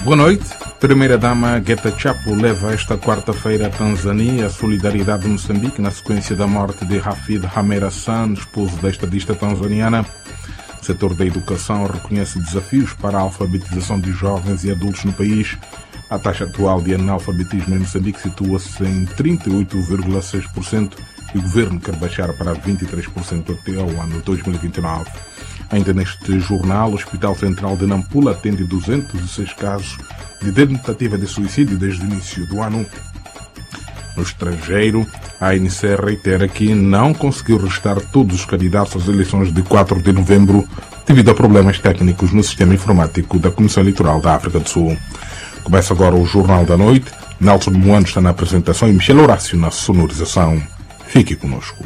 Boa noite. Primeira-Dama Geta Chapo leva esta quarta-feira à Tanzânia a solidariedade de Moçambique na sequência da morte de Hafid Hamer Hassan, esposo da estadista tanzaniana. O setor da educação reconhece desafios para a alfabetização de jovens e adultos no país. A taxa atual de analfabetismo em Moçambique situa-se em 38,6% e o governo quer baixar para 23% até ao ano 2029. Ainda neste jornal, o Hospital Central de Nampula atende 206 casos de tentativa de suicídio desde o início do ano. No estrangeiro, a ANC reitera que não conseguiu registrar todos os candidatos às eleições de 4 de novembro devido a problemas técnicos no sistema informático da Comissão Eleitoral da África do Sul. Começa agora o Jornal da Noite. Nelson Moano está na apresentação e Michel Horácio na sonorização. Fique conosco.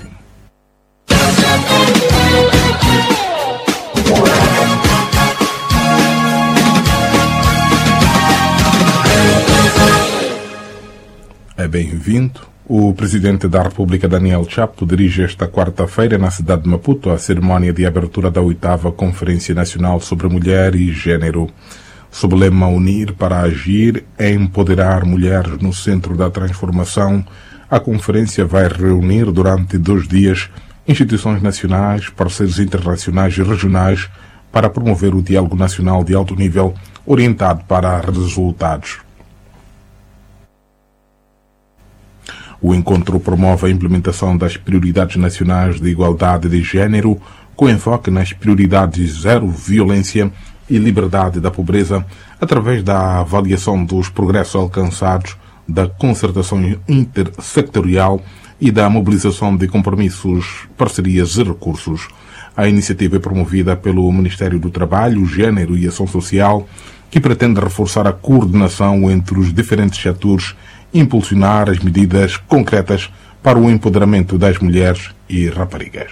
É bem-vindo. O Presidente da República, Daniel Chapo, dirige esta quarta-feira na cidade de Maputo a cerimónia de abertura da 8ª Conferência Nacional sobre Mulher e Gênero. Sob o lema Unir para Agir é empoderar mulheres no centro da transformação. A conferência vai reunir durante 2 dias instituições nacionais, parceiros internacionais e regionais para promover o diálogo nacional de alto nível orientado para resultados. O encontro promove a implementação das prioridades nacionais de igualdade de gênero, com enfoque nas prioridades zero violência e liberdade da pobreza, através da avaliação dos progressos alcançados, da concertação intersectorial e da mobilização de compromissos, parcerias e recursos. A iniciativa é promovida pelo Ministério do Trabalho, Gênero e Ação Social, que pretende reforçar a coordenação entre os diferentes setores e impulsionar as medidas concretas para o empoderamento das mulheres e raparigas.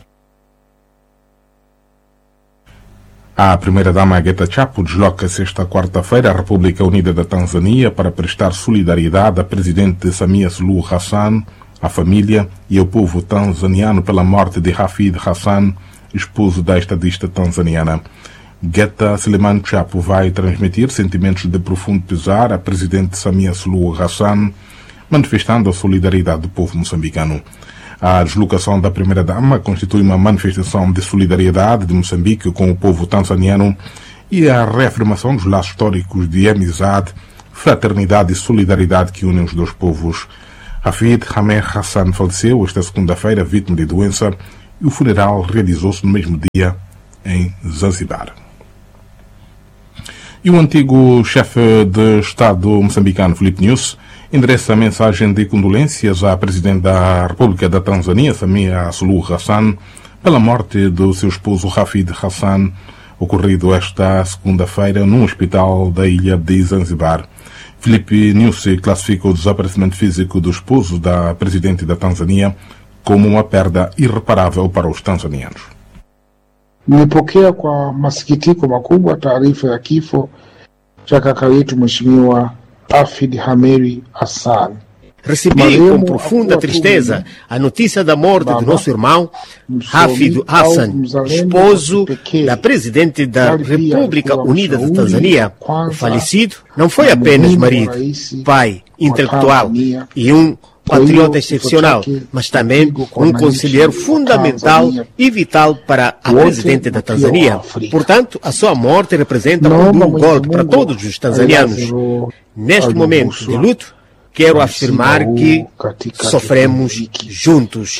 A primeira-dama Geta Chapo desloca-se esta quarta-feira à República Unida da Tanzânia para prestar solidariedade à presidente Samia Suluhu Hassan, à família e ao povo tanzaniano pela morte de Hafid Hassan, esposo da estadista tanzaniana. Geta Seleman Chapo vai transmitir sentimentos de profundo pesar à presidente Samia Suluhu Hassan, manifestando a solidariedade do povo moçambicano. A deslocação da primeira-dama constitui uma manifestação de solidariedade de Moçambique com o povo tanzaniano e a reafirmação dos laços históricos de amizade, fraternidade e solidariedade que unem os dois povos. Hafid Hamer Hassan faleceu esta segunda-feira vítima de doença e o funeral realizou-se no mesmo dia em Zanzibar. E o antigo chefe de Estado moçambicano, Filipe Nyusi, endereça a mensagem de condolências à Presidente da República da Tanzânia, Samia Suluhu Hassan, pela morte do seu esposo Hafid Hassan, ocorrido esta segunda-feira num hospital da ilha de Zanzibar. Filipe Nyusi classifica o desaparecimento físico do esposo da Presidente da Tanzânia como uma perda irreparável para os tanzanianos. Nimepokea kwa masikitiko makubwa taarifa ya kifo cha kaka yetu Mheshimiwa Hafid Hamer Hassan. Recebi com profunda tristeza a notícia da morte do nosso irmão Hafid Hassan, esposo da Presidente da República Unida da Tanzânia. O falecido não foi apenas marido, pai, intelectual e um patriota excepcional, mas também um conselheiro fundamental e vital para a Presidente da Tanzânia. Portanto, a sua morte representa um golpe para todos os tanzanianos. Neste momento de luto, quero afirmar que sofremos juntos.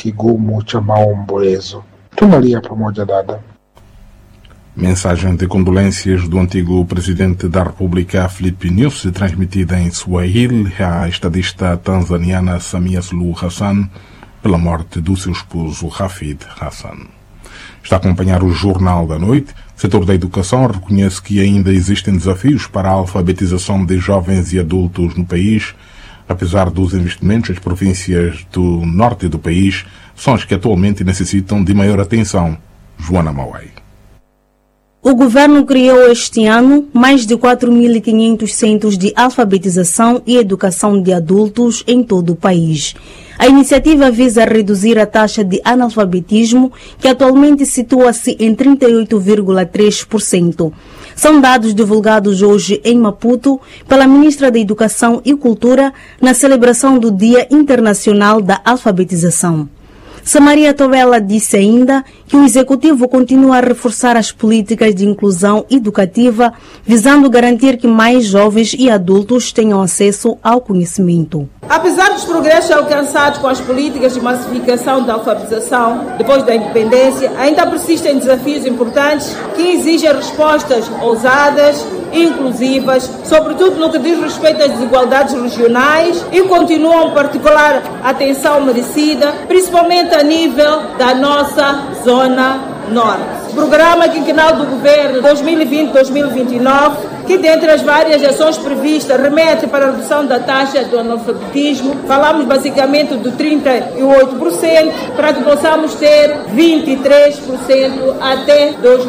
Mensagem de condolências do antigo Presidente da República, Filipe Nyusi, transmitida em Swahili à estadista tanzaniana Samia Suluhu Hassan pela morte do seu esposo Hafid Hassan. Está a acompanhar o Jornal da Noite. O setor da educação reconhece que ainda existem desafios para a alfabetização de jovens e adultos no país. Apesar dos investimentos, as províncias do norte do país são as que atualmente necessitam de maior atenção. Joana Mauai. O governo criou este ano mais de 4.500 centros de alfabetização e educação de adultos em todo o país. A iniciativa visa reduzir a taxa de analfabetismo, que atualmente situa-se em 38,3%. São dados divulgados hoje em Maputo pela Ministra da Educação e Cultura na celebração do Dia Internacional da Alfabetização. Samaria Torella disse ainda que o Executivo continua a reforçar as políticas de inclusão educativa, visando garantir que mais jovens e adultos tenham acesso ao conhecimento. Apesar dos progressos alcançados com as políticas de massificação da alfabetização depois da independência, ainda persistem desafios importantes que exigem respostas ousadas e inclusivas, sobretudo no que diz respeito às desigualdades regionais, e continuam particular atenção merecida, principalmente a nível da nossa zona norte. O Programa Quinquenal do Governo 2020-2029, que dentre as várias ações previstas remete para a redução da taxa do analfabetismo, falamos basicamente do 38%, para que possamos ter 23% até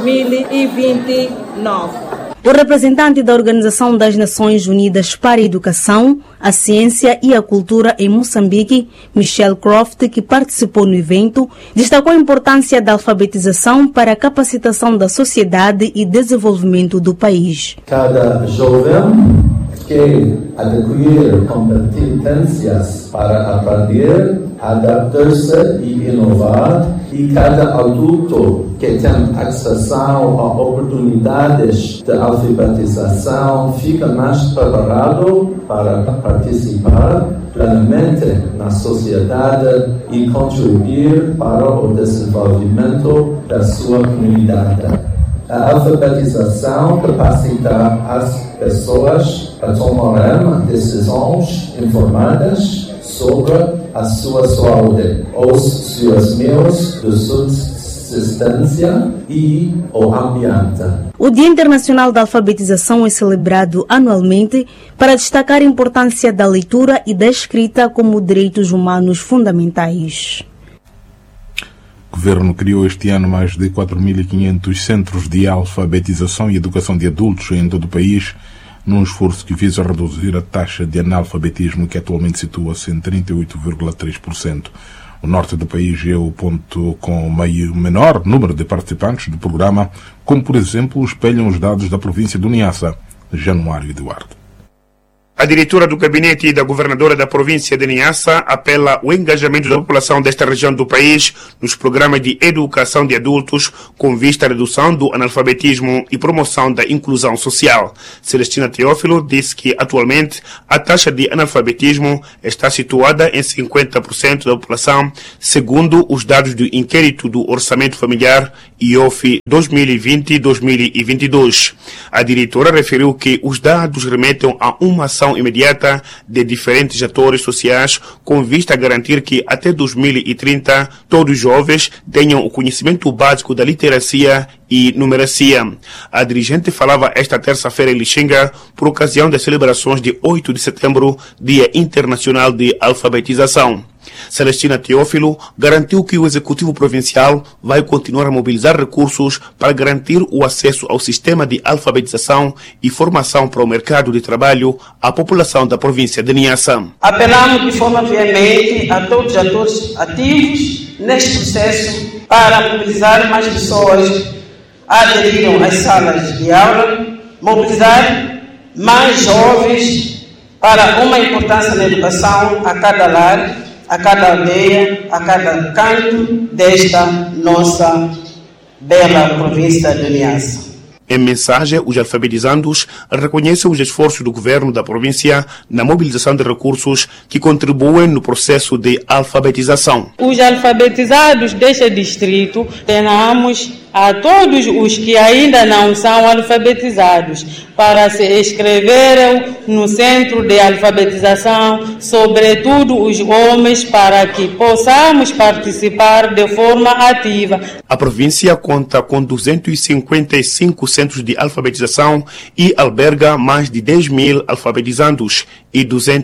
2029. O representante da Organização das Nações Unidas para a Educação, a Ciência e a Cultura em Moçambique, Michelle Croft, que participou no evento, destacou a importância da alfabetização para a capacitação da sociedade e desenvolvimento do país. Cada jovem que adquirir competências para aprender, adaptar-se e inovar, e cada adulto que tem acesso a oportunidades de alfabetização fica mais preparado para participar plenamente na sociedade e contribuir para o desenvolvimento da sua comunidade. A alfabetização capacita as pessoas a tomarem decisões informadas sobre a sua saúde, os seus meios de subsistência e o ambiente. O Dia Internacional da Alfabetização é celebrado anualmente para destacar a importância da leitura e da escrita como direitos humanos fundamentais. O Governo criou este ano mais de 4.500 centros de alfabetização e educação de adultos em todo o país, num esforço que visa reduzir a taxa de analfabetismo, que atualmente situa-se em 38,3%. O norte do país é o ponto com menor número de participantes do programa, como, por exemplo, espelham os dados da província do Niassa. Januário Eduardo. A diretora do gabinete e da governadora da província de Niassa apela ao engajamento da população desta região do país nos programas de educação de adultos com vista à redução do analfabetismo e promoção da inclusão social. Celestina Teófilo disse que atualmente a taxa de analfabetismo está situada em 50% da população, segundo os dados do inquérito do Orçamento Familiar IOF 2020-2022. A diretora referiu que os dados remetem a uma ação imediata de diferentes atores sociais com vista a garantir que até 2030 todos os jovens tenham o conhecimento básico da literacia e numeracia. A dirigente falava esta terça-feira em Lixinga por ocasião das celebrações de 8 de setembro, Dia Internacional de Alfabetização. Celestina Teófilo garantiu que o Executivo Provincial vai continuar a mobilizar recursos para garantir o acesso ao sistema de alfabetização e formação para o mercado de trabalho à população da província de Niassa. Apelamos de forma veemente a todos os atores ativos neste processo para mobilizar mais pessoas a aderirem às salas de aula, mobilizar mais jovens para uma importância na educação a cada lar, a cada aldeia, a cada canto desta nossa bela província de Niassa. Em mensagem, os alfabetizandos reconhecem os esforços do governo da província na mobilização de recursos que contribuem no processo de alfabetização. Os alfabetizados deste distrito tenhamos a todos os que ainda não são alfabetizados para se inscreverem no centro de alfabetização, sobretudo os homens, para que possamos participar de forma ativa. A província conta com 255 centros de alfabetização e alberga mais de 10.000 alfabetizandos e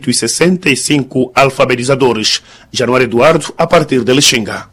265 alfabetizadores. Januário Eduardo, a partir de Lixinga.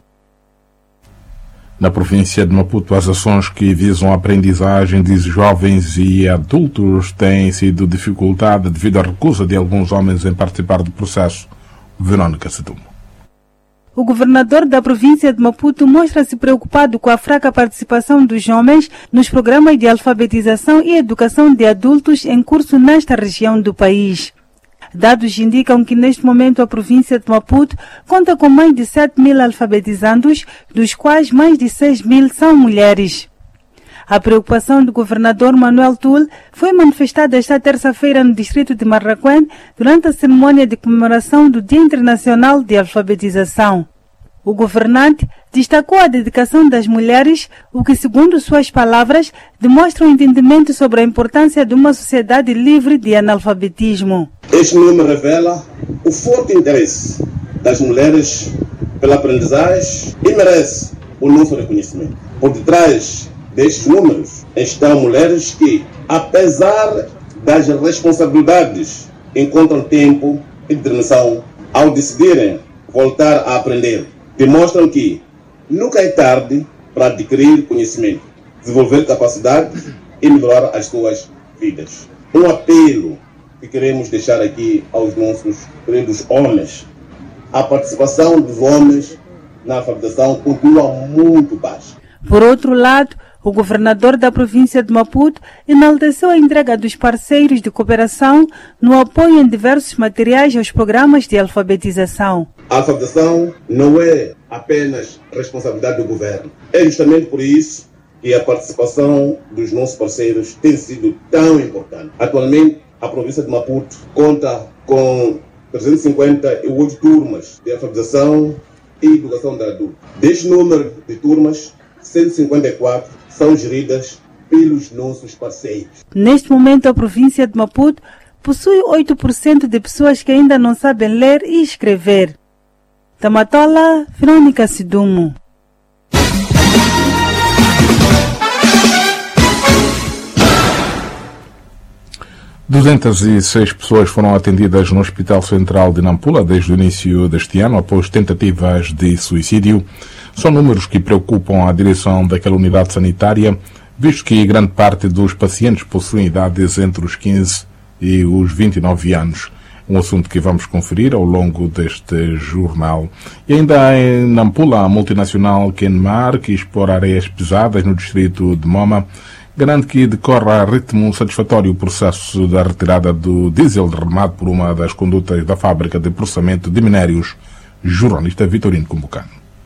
Na província de Maputo, as ações que visam a aprendizagem de jovens e adultos têm sido dificultadas devido à recusa de alguns homens em participar do processo. Verônica Setumo. o governador da província de Maputo mostra-se preocupado com a fraca participação dos homens nos programas de alfabetização e educação de adultos em curso nesta região do país. Dados indicam que neste momento a província de Maputo conta com mais de 7.000 alfabetizandos, dos quais mais de 6.000 são mulheres. A preocupação do governador Manuel Tul foi manifestada esta terça-feira no distrito de Marraquém durante a cerimônia de comemoração do Dia Internacional de Alfabetização. O governante destacou a dedicação das mulheres, o que, segundo suas palavras, demonstra um entendimento sobre a importância de uma sociedade livre de analfabetismo. Este número revela o forte interesse das mulheres pela aprendizagem e merece o nosso reconhecimento. Por detrás destes números estão mulheres que, apesar das responsabilidades, encontram tempo e determinação ao decidirem voltar a aprender. Demonstram que nunca é tarde para adquirir conhecimento, desenvolver capacidades e melhorar as suas vidas. Um apelo que queremos deixar aqui aos nossos queridos homens: a participação dos homens na alfabetização continua muito baixa. Por outro lado, o governador da província de Maputo enalteceu a entrega dos parceiros de cooperação no apoio em diversos materiais aos programas de alfabetização. A alfabetização não é apenas responsabilidade do governo. É justamente por isso que a participação dos nossos parceiros tem sido tão importante. Atualmente, a província de Maputo conta com 358 turmas de alfabetização e educação de adultos. Deste número de turmas, 154 são geridas pelos nossos parceiros. Neste momento, a província de Maputo possui 8% de pessoas que ainda não sabem ler e escrever. Tamatola, Verônica Sidumo. ...206 pessoas foram atendidas no Hospital Central de Nampula desde o início deste ano, após tentativas de suicídio. São números que preocupam a direção daquela unidade sanitária, visto que grande parte dos pacientes possuem idades entre os 15 e os 29 anos. Um assunto que vamos conferir ao longo deste jornal. E ainda em Nampula, a multinacional Kenmar, que expor areias pesadas no distrito de Moma, garante que decorre a ritmo satisfatório o processo da retirada do diesel derramado por uma das condutas da fábrica de processamento de minérios. Jornalista Vitorino Kumbucano.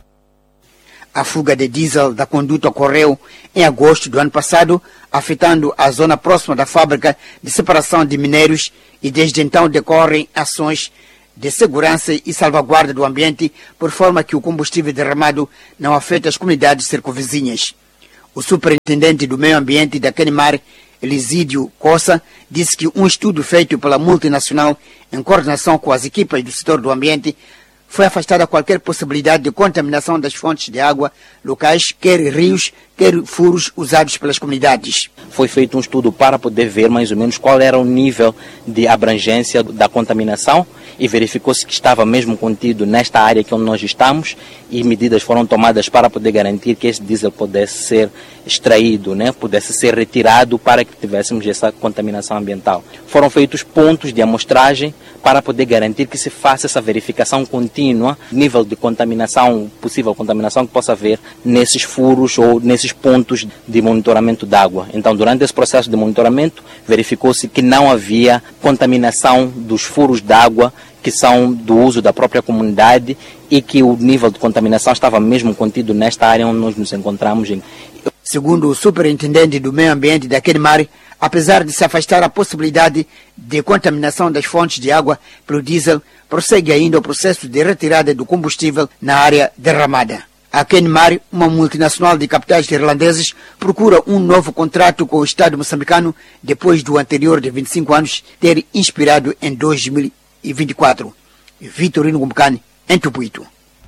A fuga de diesel da conduta ocorreu em agosto do ano passado, afetando a zona próxima da fábrica de separação de minérios, e desde então decorrem ações de segurança e salvaguarda do ambiente, por forma que o combustível derramado não afete as comunidades circunvizinhas. O superintendente do meio ambiente da Kenmar, Elisídio Coça, disse que um estudo feito pela multinacional em coordenação com as equipas do setor do ambiente foi afastada qualquer possibilidade de contaminação das fontes de água locais, quer rios, quer furos usados pelas comunidades. Foi feito um estudo para poder ver mais ou menos qual era o nível de abrangência da contaminação e verificou-se que estava mesmo contido nesta área que onde nós estamos, e medidas foram tomadas para poder garantir que esse diesel pudesse ser extraído, pudesse ser retirado para que tivéssemos essa contaminação ambiental. Foram feitos pontos de amostragem para poder garantir que se faça essa verificação contínua, nível de contaminação, possível contaminação que possa haver nesses furos ou nesses pontos de monitoramento de água. Então, durante esse processo de monitoramento, verificou-se que não havia contaminação dos furos de água que são do uso da própria comunidade e que o nível de contaminação estava mesmo contido nesta área onde nós nos encontramos. Segundo o superintendente do meio ambiente da Kenmar, apesar de se afastar a possibilidade de contaminação das fontes de água pelo diesel, prossegue ainda o processo de retirada do combustível na área derramada. A Kenmar, uma multinacional de capitais irlandeses, procura um novo contrato com o Estado moçambicano depois do anterior de 25 anos ter inspirado em 2024. Vitorino Kumbucano, em Tupuito.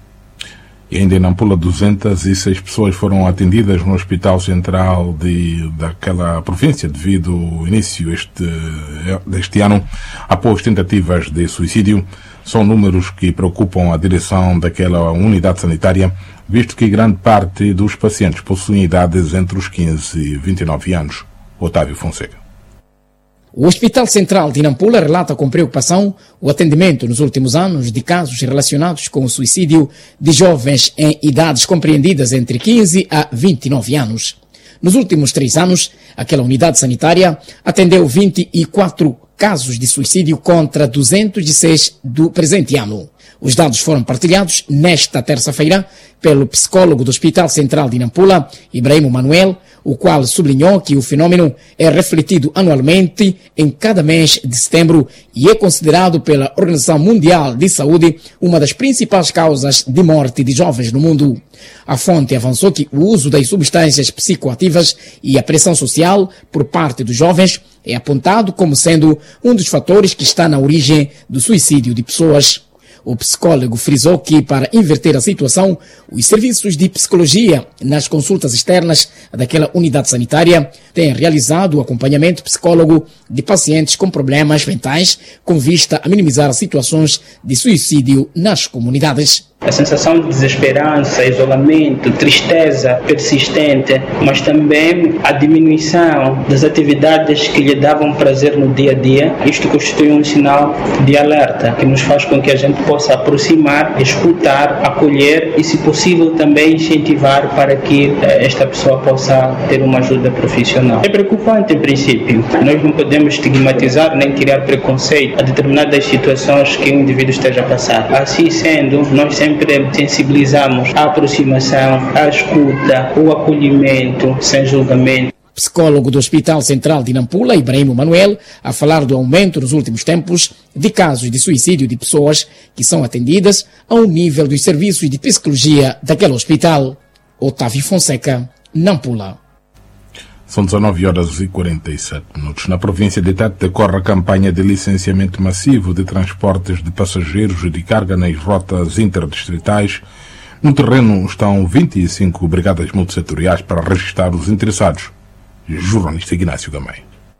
E ainda em Nampula, 206 pessoas foram atendidas no Hospital Central daquela província devido ao início deste ano, após tentativas de suicídio. São números que preocupam a direção daquela unidade sanitária, visto que grande parte dos pacientes possuem idades entre os 15 e 29 anos. Otávio Fonseca. O Hospital Central de Nampula relata com preocupação o atendimento nos últimos anos de casos relacionados com o suicídio de jovens em idades compreendidas entre 15 a 29 anos. Nos últimos 3 anos, aquela unidade sanitária atendeu 24 casos de suicídio contra 206 do presente ano. Os dados foram partilhados nesta terça-feira pelo psicólogo do Hospital Central de Nampula, Ibrahim Manuel, o qual sublinhou que o fenômeno é refletido anualmente em cada mês de setembro e é considerado pela Organização Mundial de Saúde uma das principais causas de morte de jovens no mundo. A fonte avançou que o uso das substâncias psicoativas e a pressão social por parte dos jovens é apontado como sendo um dos fatores que está na origem do suicídio de pessoas. O psicólogo frisou que, para inverter a situação, os serviços de psicologia nas consultas externas daquela unidade sanitária têm realizado o acompanhamento psicólogo de pacientes com problemas mentais, com vista a minimizar as situações de suicídio nas comunidades. A sensação de desesperança, isolamento, tristeza persistente, mas também a diminuição das atividades que lhe davam prazer no dia a dia. Isto constitui um sinal de alerta que nos faz com que a gente possa aproximar, escutar, acolher e, se possível, também incentivar para que esta pessoa possa ter uma ajuda profissional. É preocupante, em princípio. Nós não podemos estigmatizar nem criar preconceito a determinadas situações que o indivíduo esteja a passar. Assim sendo, nós sempre sensibilizamos a aproximação, a escuta, o acolhimento sem julgamento. Psicólogo do Hospital Central de Nampula, Ibrahim Manuel, a falar do aumento nos últimos tempos de casos de suicídio de pessoas que são atendidas ao nível dos serviços de psicologia daquele hospital. Otávio Fonseca, Nampula. São 19h47. Na província de Tete decorre a campanha de licenciamento massivo de transportes de passageiros e de carga nas rotas interdistritais. No terreno estão 25 brigadas multissetoriais para registrar os interessados. Jornalista Ignácio Gamay.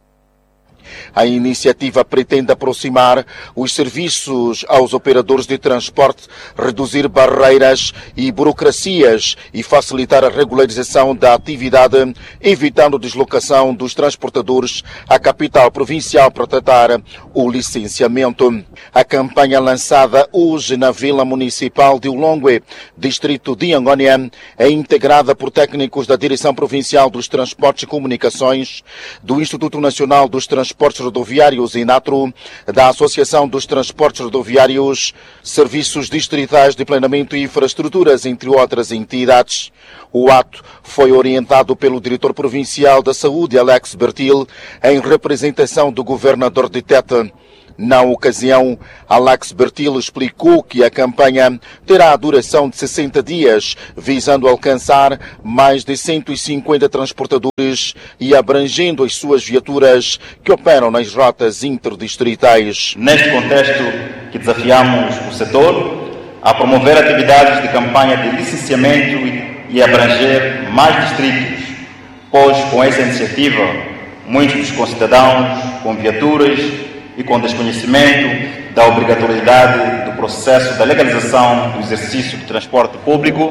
A iniciativa pretende aproximar os serviços aos operadores de transporte, reduzir barreiras e burocracias e facilitar a regularização da atividade, evitando deslocação dos transportadores à capital provincial para tratar o licenciamento. A campanha lançada hoje na Vila Municipal de Ulongwe, distrito de Angônia, é integrada por técnicos da Direção Provincial dos Transportes e Comunicações, do Instituto Nacional dos Transportes Rodoviários INATRO, da Associação dos Transportes Rodoviários, Serviços Distritais de Planeamento e Infraestruturas, entre outras entidades. O ato foi orientado pelo diretor provincial da Saúde, Alex Bertil, em representação do governador de Tete. Na ocasião, Alex Bertil explicou que a campanha terá a duração de 60 dias, visando alcançar mais de 150 transportadores e abrangendo as suas viaturas que operam nas rotas interdistritais. Neste contexto que desafiamos o setor a promover atividades de campanha de licenciamento e abranger mais distritos, pois com essa iniciativa muitos dos concidadãos com viaturas e com desconhecimento da obrigatoriedade do processo da legalização do exercício do transporte público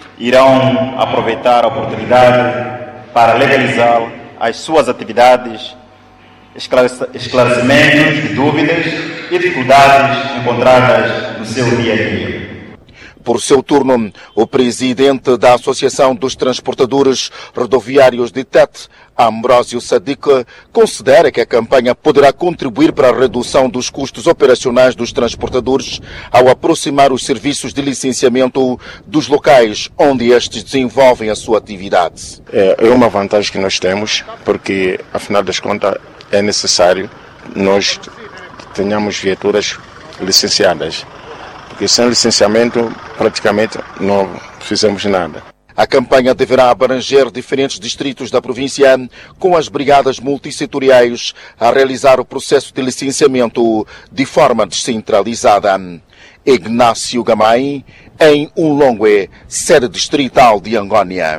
irão aproveitar a oportunidade para legalizar as suas atividades, esclarecimentos de dúvidas e dificuldades encontradas no seu dia a dia. Por seu turno, o presidente da Associação dos Transportadores Rodoviários de Tete, Ambrósio Sadiq, considera que a campanha poderá contribuir para a redução dos custos operacionais dos transportadores ao aproximar os serviços de licenciamento dos locais onde estes desenvolvem a sua atividade. É uma vantagem que nós temos, porque, afinal das contas, é necessário nós tenhamos viaturas licenciadas. Porque sem licenciamento, praticamente não fizemos nada. A campanha deverá abranger diferentes distritos da província, com as brigadas multissetoriais a realizar o processo de licenciamento de forma descentralizada. Ignácio Gamay, em Ulongwe, sede distrital de Angônia.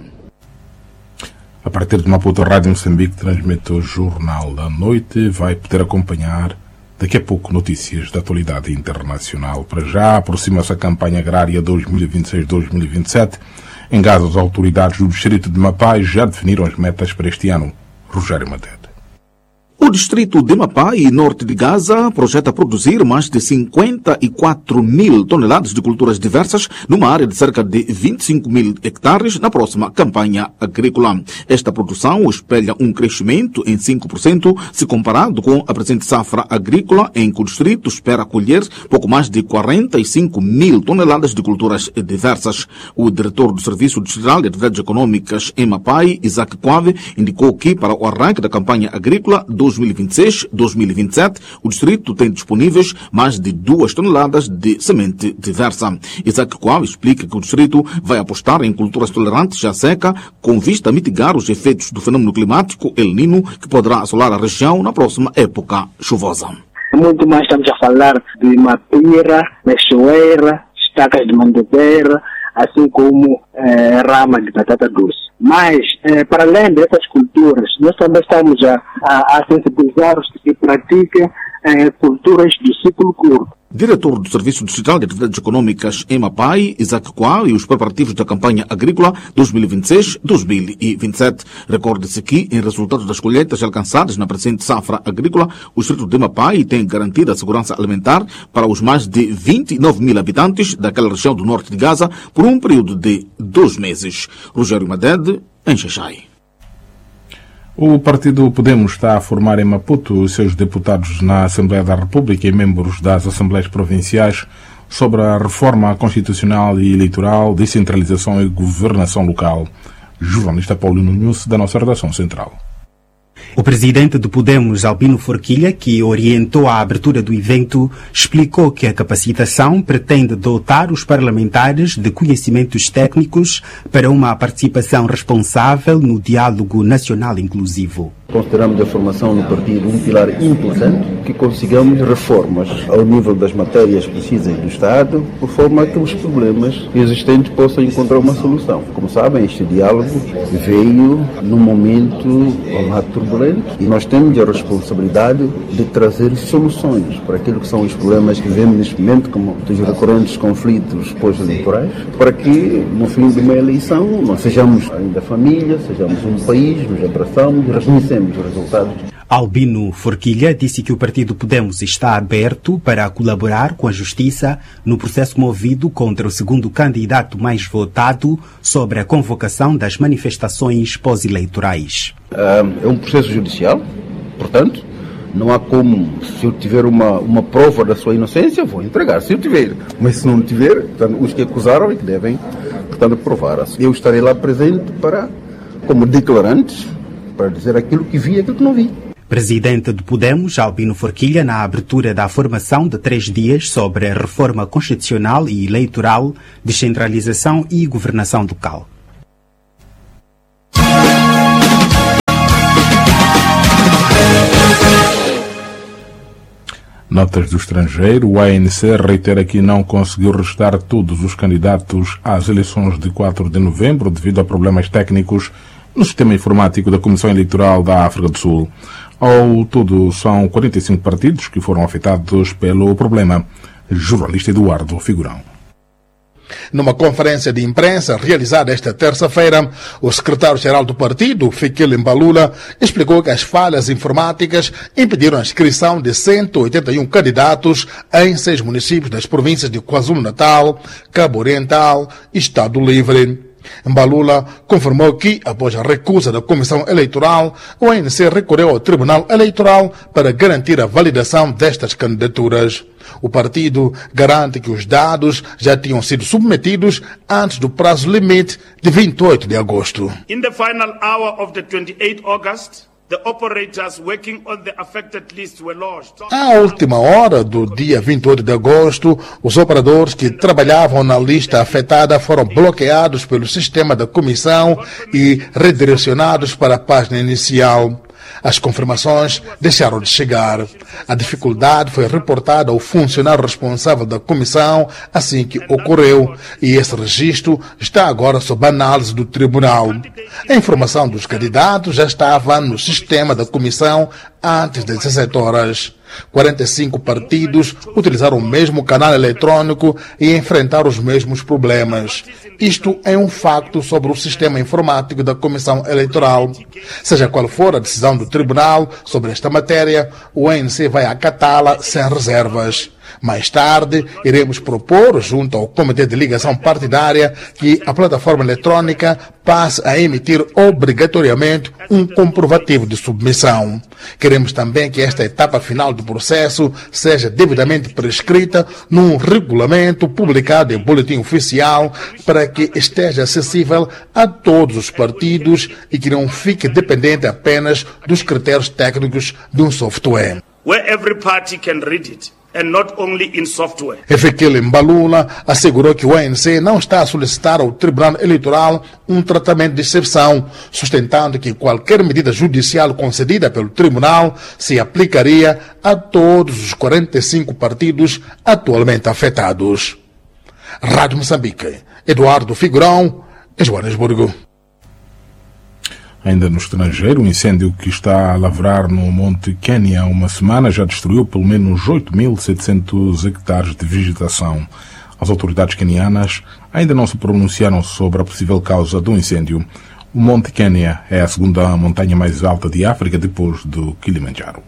A partir de Maputo, a Rádio Moçambique transmite o Jornal da Noite. Vai poder acompanhar daqui a pouco notícias da atualidade internacional. Para já, aproxima-se a campanha agrária 2026-2027. Em Gaza, as autoridades do distrito de Mapai já definiram as metas para este ano. Rogério Madeira. O distrito de Mapai, norte de Gaza, projeta produzir mais de 54 mil toneladas de culturas diversas numa área de cerca de 25 mil hectares na próxima campanha agrícola. Esta produção espelha um crescimento em 5% se comparado com a presente safra agrícola, em que o distrito espera colher pouco mais de 45 mil toneladas de culturas diversas. O diretor do Serviço Distrital de Atividades Econômicas em Mapai, Isaac Quave, indicou que para o arranque da campanha agrícola 2026-2027, o distrito tem disponíveis mais de 2 toneladas de semente diversa. Isaac Quave explica que o distrito vai apostar em culturas tolerantes à seca, com vista a mitigar os efeitos do fenômeno climático El Niño, que poderá assolar a região na próxima época chuvosa. Muito mais estamos a falar de mapira, mexoeira, estacas de mandobeira, assim como rama de batata doce. Mas, para além dessas culturas, nós também estamos a sensibilizar os que praticam culturas de ciclo curto. Diretor do Serviço Distrital de Atividades Econômicas em Mapai, Isaac Qual, e os preparativos da campanha agrícola 2026-2027. Recorde-se que, em resultado das colheitas alcançadas na presente safra agrícola, o distrito de Mapai tem garantido a segurança alimentar para os mais de 29 mil habitantes daquela região do norte de Gaza por um período de 2 meses. Rogério Madede, em Xaxai. O partido Podemos está a formar em Maputo os seus deputados na Assembleia da República e membros das Assembleias Provinciais sobre a reforma constitucional e eleitoral, descentralização e governação local. Jornalista Paulino Nunes, da nossa redação central. O presidente do Podemos, Albino Forquilha, que orientou a abertura do evento, explicou que a capacitação pretende dotar os parlamentares de conhecimentos técnicos para uma participação responsável no diálogo nacional inclusivo. Consideramos a formação no partido um pilar importante, que consigamos reformas ao nível das matérias precisas do Estado, por forma a que os problemas existentes possam encontrar uma solução. Como sabem, este diálogo veio num momento turbulento e nós temos a responsabilidade de trazer soluções para aquilo que são os problemas que vivemos neste momento, como os recorrentes conflitos pós-eleitorais, para que no fim de uma eleição nós sejamos ainda família, sejamos um país, nos abraçamos e reconhecemos os resultados. Albino Forquilha disse que o partido Podemos está aberto para colaborar com a Justiça no processo movido contra o segundo candidato mais votado sobre a convocação das manifestações pós-eleitorais. É um processo judicial, portanto, não há como, se eu tiver uma prova da sua inocência, vou entregar, se eu tiver. Mas se não tiver, portanto, os que acusaram é que devem, portanto, provar. Eu estarei lá presente como declarante, para dizer aquilo que vi e aquilo que não vi. Presidente do Podemos, Albino Forquilha, na abertura da formação de 3 dias sobre a reforma constitucional e eleitoral, descentralização e governação local. Notas do estrangeiro. O ANC reitera que não conseguiu registrar todos os candidatos às eleições de 4 de novembro devido a problemas técnicos no sistema informático da Comissão Eleitoral da África do Sul. Ao todo, são 45 partidos que foram afetados pelo problema. Jornalista Eduardo Figurão. Numa conferência de imprensa realizada esta terça-feira, o secretário-geral do partido, Fikile Mbalula, explicou que as falhas informáticas impediram a inscrição de 181 candidatos em 6 municípios das províncias de KwaZulu-Natal, Cabo Oriental e Estado Livre. Mbalula confirmou que, após a recusa da Comissão Eleitoral, o ANC recorreu ao Tribunal Eleitoral para garantir a validação destas candidaturas. O partido garante que os dados já tinham sido submetidos antes do prazo limite de 28 de agosto. In the final hour of the 28th August, the operators working on the affected list were lodged. À última hora do dia 28 de agosto, os operadores que trabalhavam na lista afetada foram bloqueados pelo sistema da comissão e redirecionados para a página inicial. As confirmações deixaram de chegar. A dificuldade foi reportada ao funcionário responsável da comissão assim que ocorreu e esse registro está agora sob análise do tribunal. A informação dos candidatos já estava no sistema da comissão antes das 17 horas. 45 partidos utilizaram o mesmo canal eletrônico e enfrentaram os mesmos problemas. Isto é um facto sobre o sistema informático da Comissão Eleitoral. Seja qual for a decisão do Tribunal sobre esta matéria, o ANC vai acatá-la sem reservas. Mais tarde, iremos propor, junto ao Comitê de Ligação Partidária, que a plataforma eletrônica passe a emitir obrigatoriamente um comprovativo de submissão. Queremos também que esta etapa final do processo seja devidamente prescrita num regulamento publicado em boletim oficial para que esteja acessível a todos os partidos e que não fique dependente apenas dos critérios técnicos de um software. Where every party can read it. And not only in software. Fikile Mbalula assegurou que o ANC não está a solicitar ao Tribunal Eleitoral um tratamento de exceção, sustentando que qualquer medida judicial concedida pelo Tribunal se aplicaria a todos os 45 partidos atualmente afetados. Rádio Moçambique, Eduardo Figurão, Joanesburgo. Ainda no estrangeiro, o incêndio que está a lavrar no Monte Kenya há uma semana já destruiu pelo menos 8.700 hectares de vegetação. As autoridades quenianas ainda não se pronunciaram sobre a possível causa do incêndio. O Monte Kenya é a segunda montanha mais alta de África depois do Kilimanjaro.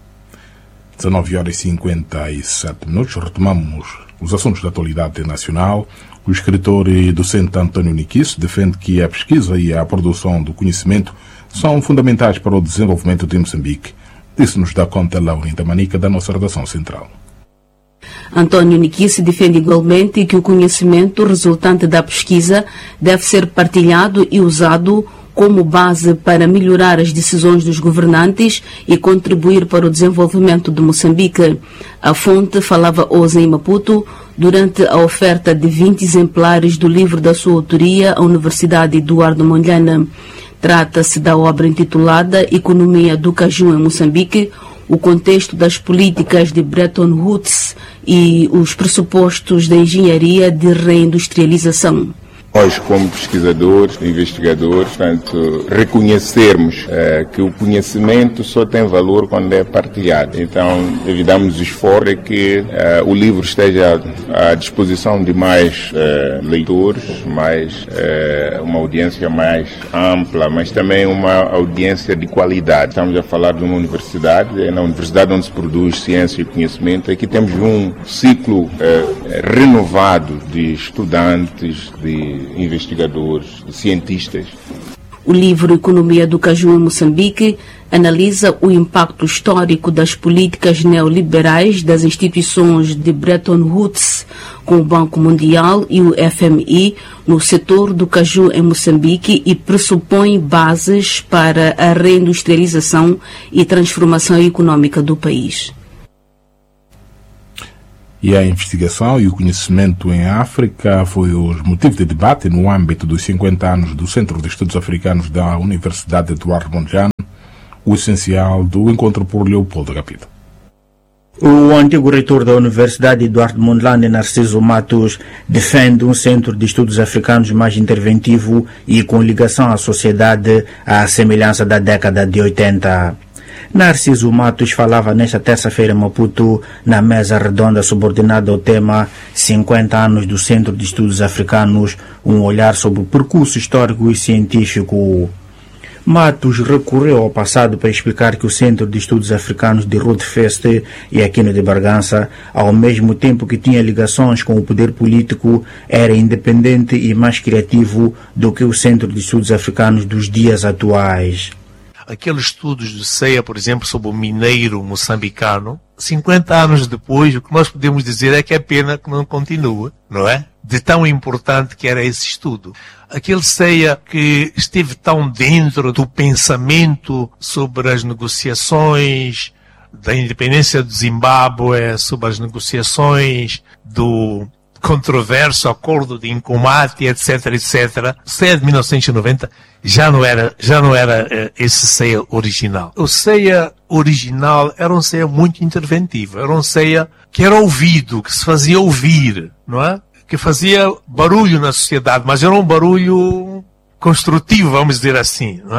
19h57. Retomamos os assuntos da atualidade nacional. O escritor e docente António Nikisso defende que a pesquisa e a produção do conhecimento são fundamentais para o desenvolvimento de Moçambique. Disso-nos dá conta Laurinda Manica, da nossa redação central. António Nikisso defende igualmente que o conhecimento resultante da pesquisa deve ser partilhado e usado como base para melhorar as decisões dos governantes e contribuir para o desenvolvimento de Moçambique. A fonte falava hoje em Maputo durante a oferta de 20 exemplares do livro da sua autoria à Universidade Eduardo Mondlane. Trata-se da obra intitulada Economia do Caju em Moçambique, o contexto das políticas de Bretton Woods e os pressupostos da engenharia de reindustrialização. Nós, como pesquisadores, investigadores, portanto, reconhecermos que o conhecimento só tem valor quando é partilhado. Então, evitamos esforço que o livro esteja à disposição de mais leitores, uma audiência mais ampla, mas também uma audiência de qualidade. Estamos a falar de uma universidade, é na universidade onde se produz ciência e conhecimento. Aqui temos um ciclo renovado de estudantes, de investigadores, de cientistas. O livro Economia do Caju em Moçambique analisa o impacto histórico das políticas neoliberais das instituições de Bretton Woods, com o Banco Mundial e o FMI, no setor do caju em Moçambique e pressupõe bases para a reindustrialização e transformação econômica do país. E a investigação e o conhecimento em África foi os motivos de debate no âmbito dos 50 anos do Centro de Estudos Africanos da Universidade Eduardo Mondlane, o essencial do encontro por Leopoldo Gapido. O antigo reitor da Universidade Eduardo Mondlane, Narciso Matos, defende um centro de estudos africanos mais interventivo e com ligação à sociedade à semelhança da década de 80. Narciso Matos falava nesta terça-feira em Maputo, na mesa redonda subordinada ao tema 50 anos do Centro de Estudos Africanos, um olhar sobre o percurso histórico e científico. Matos recorreu ao passado para explicar que o Centro de Estudos Africanos de Rotfest e Aquino de Bargança, ao mesmo tempo que tinha ligações com o poder político, era independente e mais criativo do que o Centro de Estudos Africanos dos dias atuais. Aqueles estudos do CEA, por exemplo, sobre o mineiro moçambicano, 50 anos depois, o que nós podemos dizer é que é pena que não continue, não é? De tão importante que era esse estudo. Aquele CEA que esteve tão dentro do pensamento sobre as negociações da independência do Zimbábue, sobre as negociações do controverso acordo de Nkomati, etc, etc. O CEA de 1990 já não era esse CEA original. O CEA original era um CEA muito interventivo, era um CEA que era ouvido, que se fazia ouvir, não é? Que fazia barulho na sociedade, mas era um barulho construtivo, vamos dizer assim, não é?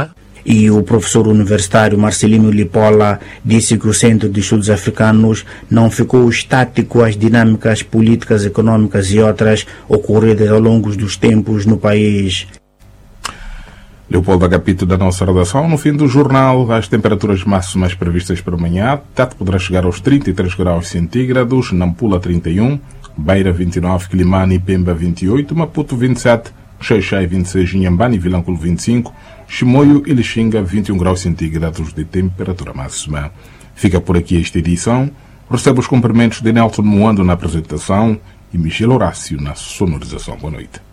E o professor universitário Marcelino Lipola disse que o Centro de Estudos Africanos não ficou estático às dinâmicas políticas, econômicas e outras ocorridas ao longo dos tempos no país. Leopoldo Agapito da nossa redação. No fim do jornal, as temperaturas máximas previstas para amanhã, Tete poderá chegar aos 33 graus centígrados, Nampula 31, Beira 29, Quilimane e Pemba 28, Maputo 27, Xai-Xai 26, Inhambane e Vilanculo 25, Chimoio e Lixinga 21 graus centígrados de temperatura máxima. Fica por aqui esta edição. Recebo os cumprimentos de Nelson Moando na apresentação e Michel Horácio na sonorização. Boa noite.